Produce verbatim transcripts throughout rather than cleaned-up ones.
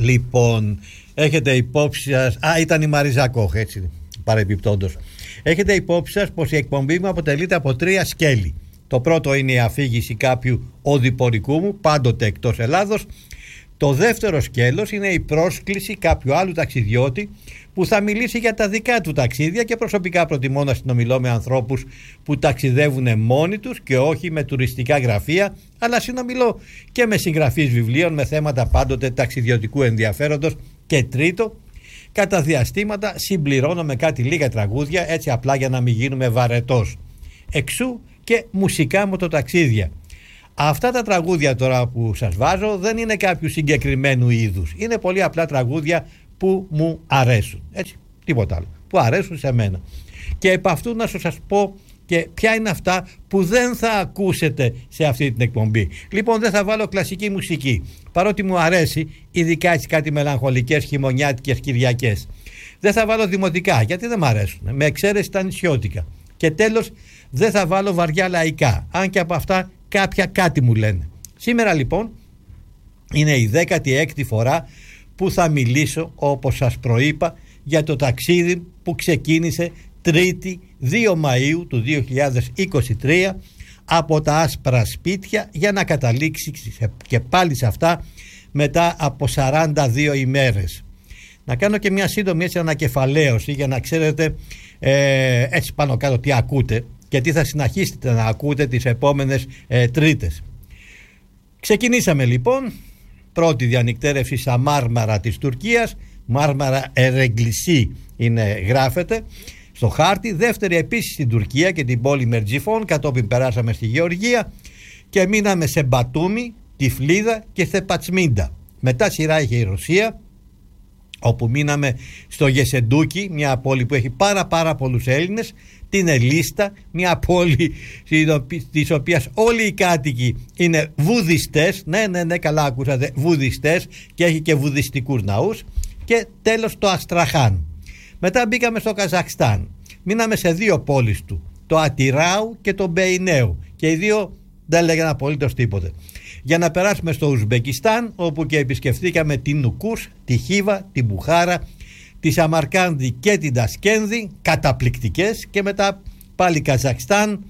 Λοιπόν, έχετε υπόψη σας, α, ήταν η Μαρίζα Κόχ, έτσι, παρεμπιπτόντως. Έχετε υπόψη σας πως η εκπομπή μου αποτελείται από τρία σκέλη. Το πρώτο είναι η αφήγηση κάποιου οδηπορικού μου, πάντοτε εκτός Ελλάδος. Το δεύτερο σκέλος είναι η πρόσκληση κάποιου άλλου ταξιδιώτη που θα μιλήσει για τα δικά του ταξίδια, και προσωπικά προτιμώ να συνομιλώ με ανθρώπους που ταξιδεύουν μόνοι τους και όχι με τουριστικά γραφεία, αλλά συνομιλώ και με συγγραφείς βιβλίων με θέματα πάντοτε ταξιδιωτικού ενδιαφέροντος. Και τρίτο, κατά διαστήματα συμπληρώνω με κάτι λίγα τραγούδια, έτσι απλά για να μην γίνουμε βαρετός. Εξού και μουσικά μοτοταξίδια. Αυτά τα τραγούδια τώρα που σας βάζω δεν είναι κάποιου συγκεκριμένου είδους. Είναι πολύ απλά τραγούδια που μου αρέσουν. Έτσι, τίποτα άλλο. Που αρέσουν σε μένα. Και επ' αυτού να σας πω και ποια είναι αυτά που δεν θα ακούσετε σε αυτή την εκπομπή. Λοιπόν, δεν θα βάλω κλασική μουσική, παρότι μου αρέσει, ειδικά έτσι κάτι μελαγχολικές χειμωνιάτικες Κυριακές. Δεν θα βάλω δημοτικά, γιατί δεν μου αρέσουν, με εξαίρεση τα νησιώτικα. Και τέλος, δεν θα βάλω βαριά λαϊκά, αν και από αυτά κάποια κάτι μου λένε. Σήμερα λοιπόν είναι η δέκατη έκτη φορά που θα μιλήσω, όπως σας προείπα, για το ταξίδι που ξεκίνησε Τρίτη δύο Μαΐου του δύο χιλιάδες είκοσι τρία από τα άσπρα σπίτια, για να καταλήξει και πάλι σε αυτά μετά από σαράντα δύο ημέρες. Να κάνω και μια σύντομη έτσι ανακεφαλαίωση για να ξέρετε ε, έτσι πάνω κάτω τι ακούτε και τι θα συνεχίσετε να ακούτε τις επόμενες ε, Τρίτες. Ξεκινήσαμε λοιπόν, πρώτη διανυκτέρευση στα Μάρμαρα της Τουρκίας, Μάρμαρα Ερεγκλησί είναι, γράφεται στο χάρτη. Δεύτερη επίσης στην Τουρκία και την πόλη Μερτζιφών, κατόπιν περάσαμε στη Γεωργία και μείναμε σε Μπατούμι, Τυφλίδα και Θεπατσμίντα. Μετά σειρά είχε η Ρωσία, όπου μείναμε στο Γεσεντούκι, μια πόλη που έχει πάρα πάρα πολλούς Έλληνες, την Ελίστα, μια πόλη της οποίας όλοι οι κάτοικοι είναι βουδιστές, ναι ναι ναι καλά ακούσατε, βουδιστές, και έχει και βουδιστικούς ναούς, και τέλος το Αστραχάν. Μετά μπήκαμε στο Καζακστάν, μείναμε σε δύο πόλεις του, το Ατυράου και το Μπεϊνέου, και οι δύο δεν λέγανε απολύτως τίποτε. Για να περάσουμε στο Ουσμπεκιστάν, όπου και επισκεφθήκαμε την Νουκούς, τη Χίβα, την Μπουχάρα, τη Σαμαρκάνδη και την Τασκένδη, καταπληκτικές, και μετά πάλι Καζακστάν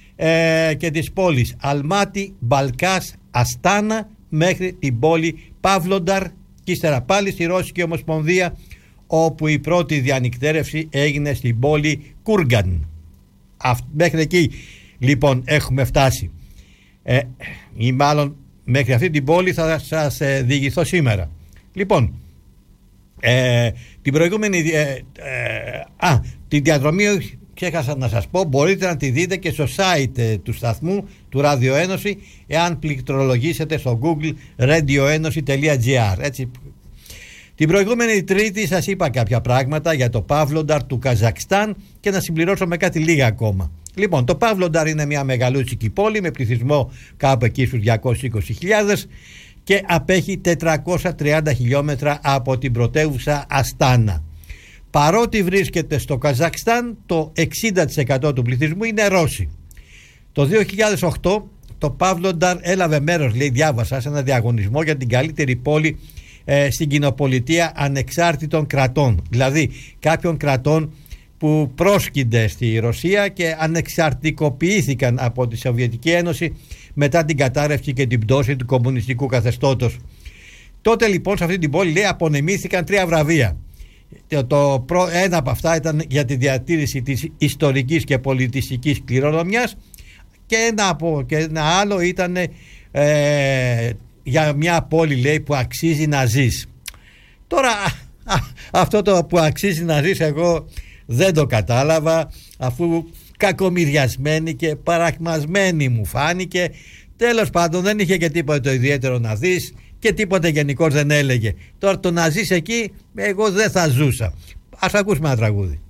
ε, και τις πόλεις Αλμάτι, Μπαλκάς, Αστάνα, μέχρι την πόλη Παύλονταρ, και ύστερα πάλι στη Ρώσικη Ομοσπονδία, όπου η πρώτη διανυκτέρευση έγινε στην πόλη Κούργαν. Αυτ, μέχρι εκεί λοιπόν έχουμε φτάσει. Ε, ή μάλλον μέχρι αυτή την πόλη θα σας ε, διηγηθώ σήμερα. Λοιπόν, ε, την προηγούμενη ε, ε, α, την διαδρομή ξέχασα να σας πω, μπορείτε να τη δείτε και στο site ε, του σταθμού του Radio Ένωση, εάν πληκτρολογήσετε στο Google radioenosi τελεία gr. Έτσι. Την προηγούμενη Τρίτη σας είπα κάποια πράγματα για το Παύλονταρ του Καζακστάν, και να συμπληρώσω με κάτι λίγα ακόμα. Λοιπόν, το Παύλονταρ είναι μια μεγαλούτσικη πόλη με πληθυσμό κάπου εκεί στους διακόσιες είκοσι χιλιάδες και απέχει τετρακόσια τριάντα χιλιόμετρα από την πρωτεύουσα Αστάνα. Παρότι βρίσκεται στο Καζακστάν, το εξήντα τοις εκατό του πληθυσμού είναι Ρώσοι. Το δύο χιλιάδες οκτώ το Παύλονταρ έλαβε μέρος, λέει, διάβασα, σε ένα διαγωνισμό για την καλύτερη πόλη ε, στην κοινοπολιτεία ανεξάρτητων κρατών, δηλαδή κάποιων κρατών που πρόσκυνται στη Ρωσία και ανεξαρτικοποιήθηκαν από τη Σοβιετική Ένωση μετά την κατάρρευση και την πτώση του κομμουνιστικού καθεστώτος. Τότε λοιπόν σε αυτή την πόλη, λέει, απονεμήθηκαν τρία βραβεία. Το, το, ένα από αυτά ήταν για τη διατήρηση της ιστορικής και πολιτιστικής κληρονομιάς, και ένα, από, και ένα άλλο ήταν ε, για μια πόλη, λέει, που αξίζει να ζεις. Τώρα α, αυτό το που αξίζει να ζεις εγώ δεν το κατάλαβα, αφού κακομοιριασμένη και παρακμασμένη μου φάνηκε. Τέλος πάντων δεν είχε και τίποτα το ιδιαίτερο να δεις και τίποτα γενικώς δεν έλεγε. Τώρα το να ζεις εκεί εγώ δεν θα ζούσα. Ας ακούσουμε ένα τραγούδι.